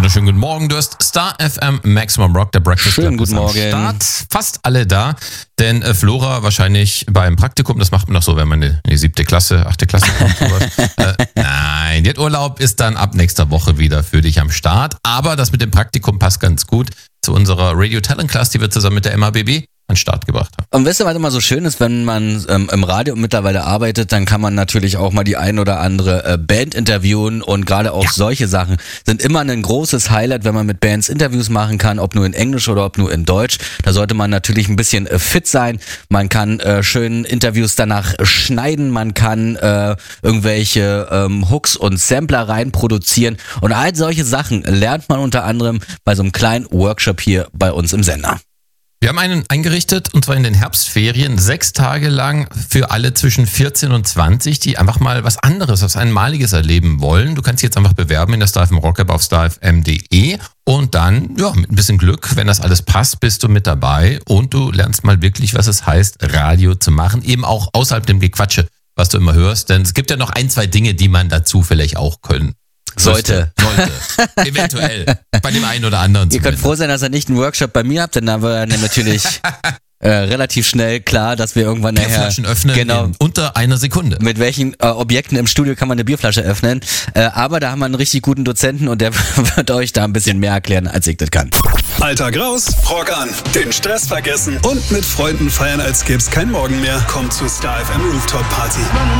wunderschönen guten Morgen. Du hast Star FM Maximum Rock, der Breakfast Schönen Club guten Morgen. Start. Fast alle da, denn Flora wahrscheinlich beim Praktikum, das macht man doch so, wenn man in die 7. Klasse, 8. Klasse kommt. Nein, der Urlaub ist dann ab nächster Woche wieder für dich am Start. Aber das mit dem Praktikum passt ganz gut zu unserer Radio Talent Class, die wir zusammen mit der MABB an den Start gebracht haben. Und weißt du, was immer so schön ist, wenn man im Radio mittlerweile arbeitet, dann kann man natürlich auch mal die ein oder andere Band interviewen und gerade auch solche Sachen sind immer ein großes Highlight, wenn man mit Bands Interviews machen kann, ob nur in Englisch oder ob nur in Deutsch. Da sollte man natürlich ein bisschen fit sein. Man kann schön Interviews danach schneiden, man kann irgendwelche Hooks und Sampler rein produzieren und all solche Sachen lernt man unter anderem bei so einem kleinen Workshop hier bei uns im Sender. Wir haben einen eingerichtet, und zwar in den Herbstferien, 6 Tage lang für alle zwischen 14 und 20, die einfach mal was anderes, was Einmaliges erleben wollen. Du kannst dich jetzt einfach bewerben in der Star FM Rock App auf starfm.de und dann, mit ein bisschen Glück, wenn das alles passt, bist du mit dabei und du lernst mal wirklich, was es heißt, Radio zu machen, eben auch außerhalb dem Gequatsche, was du immer hörst, denn es gibt ja noch 1, 2 Dinge, die man dazu vielleicht auch können. Sollte. Eventuell. Bei dem einen oder anderen. Ihr könnt froh sein, dass ihr nicht einen Workshop bei mir habt, denn da war natürlich relativ schnell klar, dass wir irgendwann nachher Bierflaschen öffnen in unter einer Sekunde. Mit welchen Objekten im Studio kann man eine Bierflasche öffnen? Aber da haben wir einen richtig guten Dozenten und der wird euch da ein bisschen mehr erklären, als ich das kann. Alltag raus, Rock an, den Stress vergessen und mit Freunden feiern, als gäb's kein Morgen mehr. Kommt zu Star FM Rooftop Party.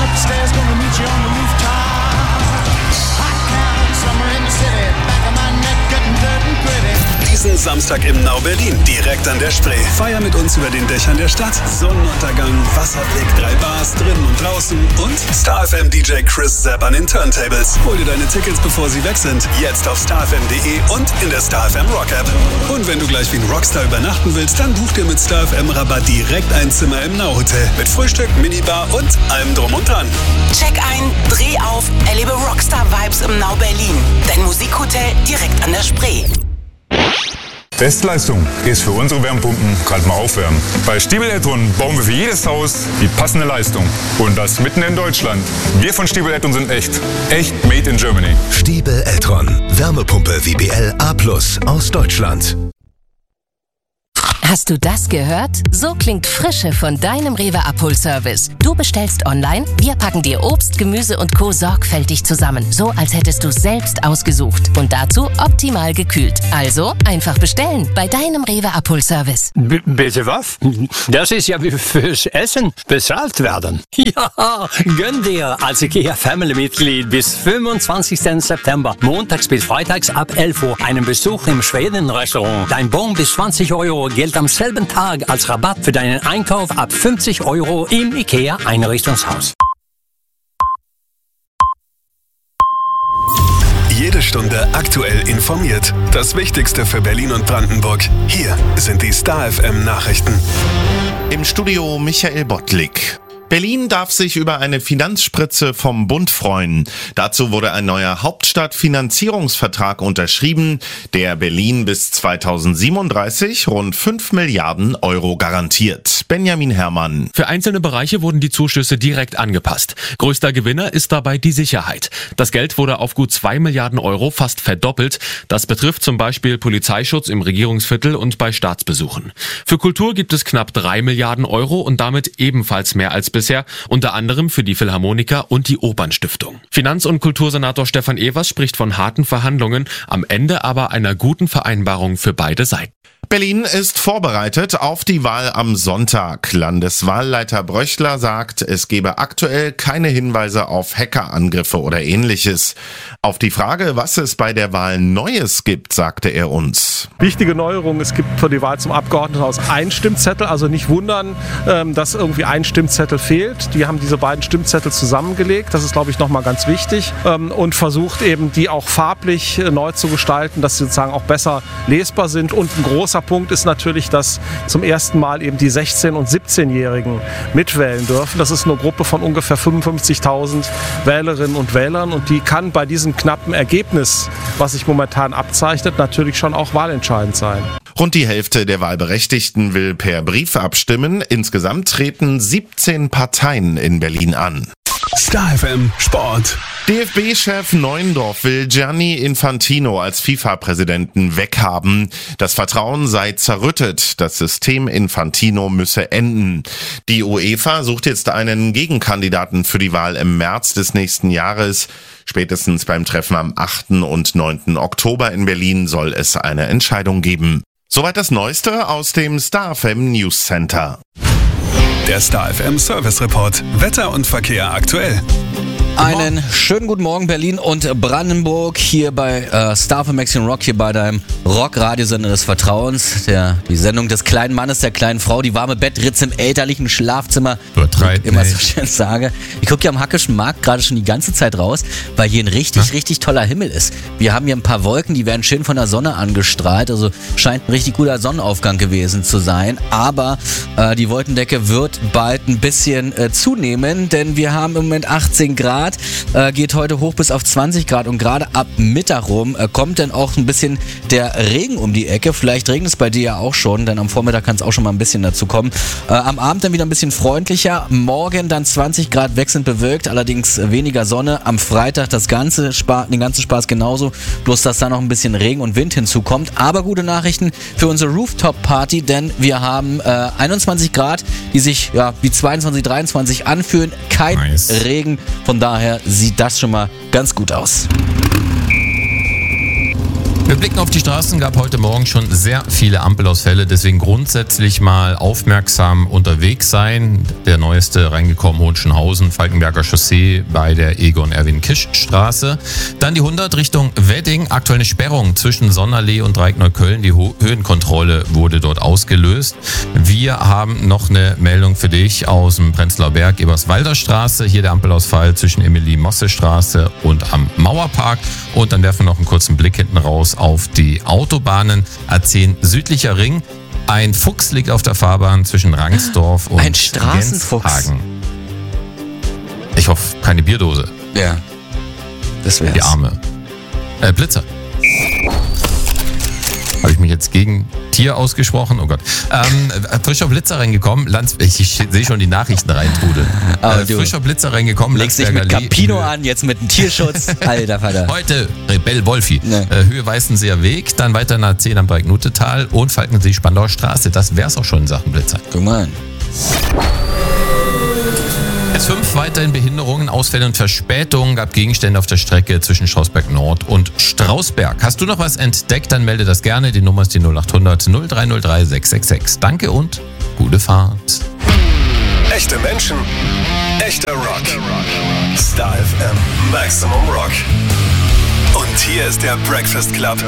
Diesen Samstag im Nau Berlin, direkt an der Spree. Feier mit uns über den Dächern der Stadt. Sonnenuntergang, Wasserblick, 3 Bars drinnen und draußen und Star FM DJ Chris Zapp an den Turntables. Hol dir deine Tickets, bevor sie weg sind. Jetzt auf starfm.de und in der Star FM Rock App. Und wenn du gleich wie ein Rockstar übernachten willst, dann buch dir mit Star FM Rabatt direkt ein Zimmer im Nau Hotel. Mit Frühstück, Minibar und allem drum und dran. Check ein, dreh auf, erlebe Rockstar-Vibes im Nau Berlin. Dein Musikhotel direkt an der Spree. Bestleistung ist für unsere Wärmepumpen gerade mal aufwärmen. Bei Stiebel Eltron bauen wir für jedes Haus die passende Leistung. Und das mitten in Deutschland. Wir von Stiebel Eltron sind echt. Echt made in Germany. Stiebel Eltron. Wärmepumpe WBL A+ aus Deutschland. Hast du das gehört? So klingt Frische von deinem Rewe Abholservice. Du bestellst online, wir packen dir Obst, Gemüse und Co. sorgfältig zusammen. So, als hättest du selbst ausgesucht. Und dazu optimal gekühlt. Also einfach bestellen bei deinem Rewe Abholservice. Bitte was? Das ist ja wie fürs Essen bezahlt werden. Ja, gönn dir als IKEA-Family-Mitglied bis 25. September, montags bis freitags ab 11 Uhr, einen Besuch im Schweden-Restaurant. Dein Bon bis 20 Euro gilt am selben Tag als Rabatt für deinen Einkauf ab 50 Euro im IKEA-Einrichtungshaus. Jede Stunde aktuell informiert. Das Wichtigste für Berlin und Brandenburg. Hier sind die Star FM Nachrichten. Im Studio Michael Bottlik. Berlin darf sich über eine Finanzspritze vom Bund freuen. Dazu wurde ein neuer Hauptstadtfinanzierungsvertrag unterschrieben, der Berlin bis 2037 rund 5 Milliarden Euro garantiert. Benjamin Herrmann. Für einzelne Bereiche wurden die Zuschüsse direkt angepasst. Größter Gewinner ist dabei die Sicherheit. Das Geld wurde auf gut 2 Milliarden Euro fast verdoppelt. Das betrifft zum Beispiel Polizeischutz im Regierungsviertel und bei Staatsbesuchen. Für Kultur gibt es knapp 3 Milliarden Euro und damit ebenfalls mehr als bisher, unter anderem für die Philharmoniker und die Opernstiftung. Finanz- und Kultursenator Stefan Evers spricht von harten Verhandlungen, am Ende aber einer guten Vereinbarung für beide Seiten. Berlin ist vorbereitet auf die Wahl am Sonntag. Landeswahlleiter Bröchler sagt, es gebe aktuell keine Hinweise auf Hackerangriffe oder Ähnliches. Auf die Frage, was es bei der Wahl Neues gibt, sagte er uns. Wichtige Neuerung, es gibt für die Wahl zum Abgeordnetenhaus einen Stimmzettel, also nicht wundern, dass irgendwie ein Stimmzettel fehlt. Die haben diese beiden Stimmzettel zusammengelegt, das ist, glaube ich, nochmal ganz wichtig, und versucht eben, die auch farblich neu zu gestalten, dass sie sozusagen auch besser lesbar sind. Und ein großer Punkt ist natürlich, dass zum ersten Mal eben die 16- und 17-Jährigen mitwählen dürfen. Das ist eine Gruppe von ungefähr 55.000 Wählerinnen und Wählern und die kann bei diesem knappen Ergebnis, was sich momentan abzeichnet, natürlich schon auch wahlentscheidend sein. Rund die Hälfte der Wahlberechtigten will per Brief abstimmen. Insgesamt treten 17 Parteien in Berlin an. Star FM Sport. DFB-Chef Neuendorf will Gianni Infantino als FIFA-Präsidenten weghaben. Das Vertrauen sei zerrüttet. Das System Infantino müsse enden. Die UEFA sucht jetzt einen Gegenkandidaten für die Wahl im März des nächsten Jahres. Spätestens beim Treffen am 8. und 9. Oktober in Berlin soll es eine Entscheidung geben. Soweit das Neueste aus dem Star FM News Center. Der Star FM Service Report. Wetter und Verkehr aktuell. Einen schönen guten Morgen Berlin und Brandenburg hier bei Star FM Maximum Rock, hier bei deinem Rock-Radiosender des Vertrauens. Die Sendung des kleinen Mannes, der kleinen Frau, die warme Bettritze im elterlichen Schlafzimmer. Übertreibt immer so nicht. schön sage. Ich gucke hier am Hackischen Markt gerade schon die ganze Zeit raus, weil hier ein richtig toller Himmel ist. Wir haben hier ein paar Wolken, die werden schön von der Sonne angestrahlt, also scheint ein richtig guter Sonnenaufgang gewesen zu sein. Aber die Wolkendecke wird bald ein bisschen zunehmen, denn wir haben im Moment 18 Grad. Geht heute hoch bis auf 20 Grad und gerade ab Mittag rum kommt dann auch ein bisschen der Regen um die Ecke. Vielleicht regnet es bei dir ja auch schon, denn am Vormittag kann es auch schon mal ein bisschen dazu kommen. Am Abend dann wieder ein bisschen freundlicher. Morgen dann 20 Grad wechselnd bewölkt, allerdings weniger Sonne. Am Freitag den ganzen Spaß genauso, bloß dass da noch ein bisschen Regen und Wind hinzukommt. Aber gute Nachrichten für unsere Rooftop-Party, denn wir haben 21 Grad, die sich wie 22, 23 anfühlen. Kein Regen, von daher sieht das schon mal ganz gut aus. Wir blicken auf die Straßen, gab heute Morgen schon sehr viele Ampelausfälle, deswegen grundsätzlich mal aufmerksam unterwegs sein. Der neueste reingekommen, Hohenschönhausen, Falkenberger Chaussee bei der Egon-Erwin-Kisch-Straße. Dann die 100 Richtung Wedding, aktuell eine Sperrung zwischen Sonnerlee und Dreieckneukölln. Die Höhenkontrolle wurde dort ausgelöst. Wir haben noch eine Meldung für dich aus dem Prenzlauer Berg, Eberswalder Straße. Hier der Ampelausfall zwischen Emilie-Mosse-Straße und am Mauerpark. Und dann werfen wir noch einen kurzen Blick hinten raus auf die Autobahnen. A10 südlicher Ring. Ein Fuchs liegt auf der Fahrbahn zwischen Rangsdorf und ein Straßenfuchs. Genshagen. Ich hoffe, keine Bierdose. Ja, das wär's. Die Arme. Blitzer. Habe ich mich jetzt gegen Tier ausgesprochen? Oh Gott. Frischer Blitzer reingekommen. Ich sehe schon die Nachrichten reintrudeln. Frischer Blitzer reingekommen. Legst dich mit Campino an, jetzt mit einem Tierschutz. Alter Vater. Heute Rebell Wolfi. Ne. Höhe Weißenseer Weg, dann weiter nach 10 am Breitnutetal und Falkensee-Spandauer Straße. Das wär's auch schon in Sachen Blitzer. Guck mal an. S5 weiterhin Behinderungen, Ausfälle und Verspätungen, gab Gegenstände auf der Strecke zwischen Strausberg Nord und Strausberg. Hast du noch was entdeckt, dann melde das gerne. Die Nummer ist die 0800 0303 666. Danke und gute Fahrt. Echte Menschen, echter Rock. Star FM Maximum Rock. Und hier ist der Breakfast Club.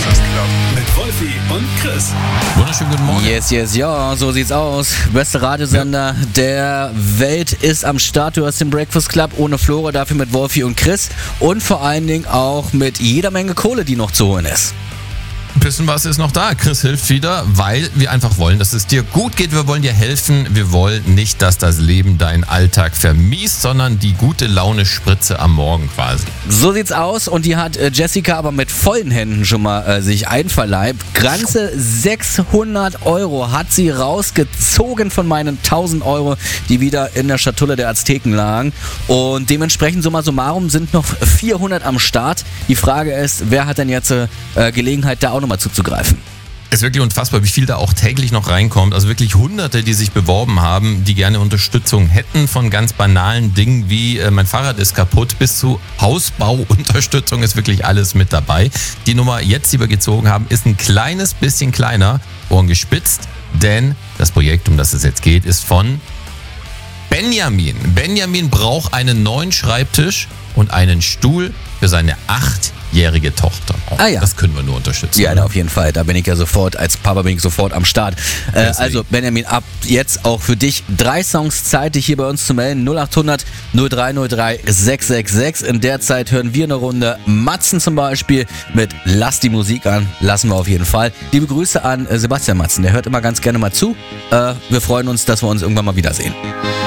Mit Wolfi und Chris. Wunderschönen guten Morgen. Yes, ja, so sieht's aus. Beste Radiosender der Welt ist am Start. Du hast den Breakfast Club ohne Flora, dafür mit Wolfi und Chris. Und vor allen Dingen auch mit jeder Menge Kohle, die noch zu holen ist. Ein bisschen was ist noch da. Chris hilft wieder, weil wir einfach wollen, dass es dir gut geht. Wir wollen dir helfen. Wir wollen nicht, dass das Leben deinen Alltag vermiest, sondern die gute Laune-Spritze am Morgen quasi. So sieht's aus und die hat Jessica aber mit vollen Händen schon mal sich einverleibt. Ganze 600 € hat sie rausgezogen von meinen 1000 €, die wieder in der Schatulle der Azteken lagen. Und dementsprechend summa summarum sind noch 400 am Start. Die Frage ist, wer hat denn jetzt Gelegenheit, da auch nochmal zuzugreifen? Es ist wirklich unfassbar, wie viel da auch täglich noch reinkommt. Also wirklich Hunderte, die sich beworben haben, die gerne Unterstützung hätten, von ganz banalen Dingen wie mein Fahrrad ist kaputt bis zu Hausbauunterstützung ist wirklich alles mit dabei. Die Nummer jetzt, die wir gezogen haben, ist ein kleines bisschen kleiner, Ohren gespitzt, denn das Projekt, um das es jetzt geht, ist von Benjamin. Benjamin braucht einen neuen Schreibtisch und einen Stuhl für seine 8-jährige Tochter. Ja. Das können wir nur unterstützen. Ja, auf jeden Fall. Da bin ich ja sofort, als Papa bin ich sofort am Start. Also Benjamin, ab jetzt auch für dich 3 Songs Zeit, dich hier bei uns zu melden. 0800 0303 666. In der Zeit hören wir eine Runde Matzen zum Beispiel mit Lass die Musik an. Lassen wir auf jeden Fall. Liebe Grüße an Sebastian Matzen. Der hört immer ganz gerne mal zu. Wir freuen uns, dass wir uns irgendwann mal wiedersehen.